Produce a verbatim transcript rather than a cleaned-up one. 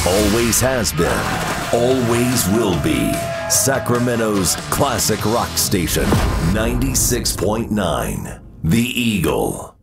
Always has been, always will be. Sacramento's classic rock station, ninety-six point nine, The Eagle.